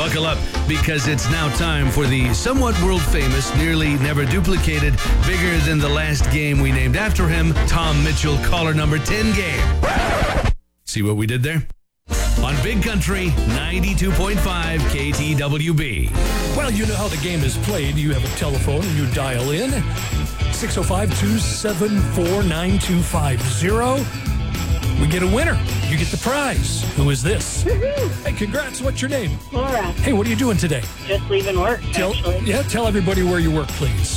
Buckle up, because it's now time for the somewhat world-famous, nearly never duplicated, bigger than the last game we named after him, Tom Mitchell caller number 10 game. See what we did there? On Big Country 92.5 KTWB. Well, you know how the game is played. You have a telephone and you dial in 605-274-9250. We get a winner. You get the prize. Who is this? Woohoo! Hey, congrats. What's your name? Laura. Hey, what are you doing today? Just leaving work, actually. Tell everybody where you work, please.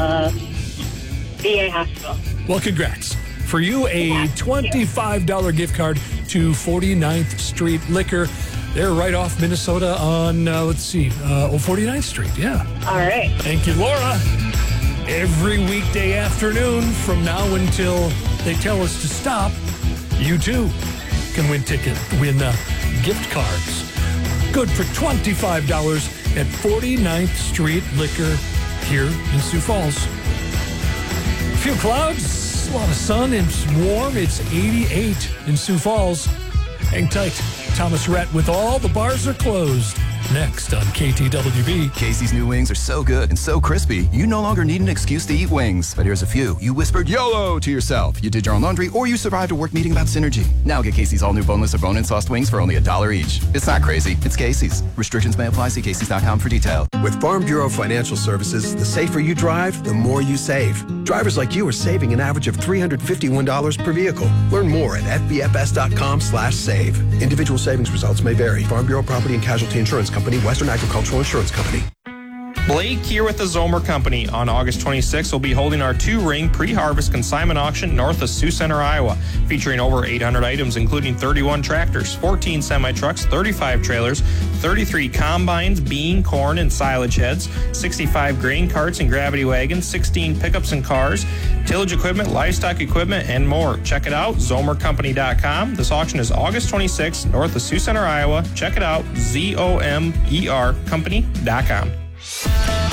VA hospital. Well, congrats. For you, a $25 gift card to 49th Street Liquor. They're right off Minnesota on, 49th Street. Yeah. All right. Thank you, Laura. Every weekday afternoon from now until they tell us to stop, you too can win gift cards. Good for $25 at 49th Street Liquor here in Sioux Falls. A few clouds. A lot of sun, it's warm. It's 88 in Sioux Falls. Hang tight. Thomas Rhett with All the Bars Are Closed. Next on KTWB. Casey's new wings are so good and so crispy, you no longer need an excuse to eat wings. But here's a few. You whispered YOLO to yourself. You did your own laundry, or you survived a work meeting about synergy. Now get Casey's all new boneless or bone-in sauced wings for only $1 each. It's not crazy. It's Casey's. Restrictions may apply. See Casey's.com for details. With Farm Bureau Financial Services, the safer you drive, the more you save. Drivers like you are saving an average of $351 per vehicle. Learn more at fbfs.com/save. Individual savings results may vary. Farm Bureau Property and Casualty Insurance Company, Western Agricultural Insurance Company. Blake here with the Zomer Company. On August 26th, we'll be holding our 2-ring pre-harvest consignment auction north of Sioux Center, Iowa, featuring over 800 items, including 31 tractors, 14 semi-trucks, 35 trailers, 33 combines, bean, corn, and silage heads, 65 grain carts and gravity wagons, 16 pickups and cars, tillage equipment, livestock equipment, and more. Check it out, zomercompany.com. This auction is August 26th, north of Sioux Center, Iowa. Check it out, ZOMER company.com.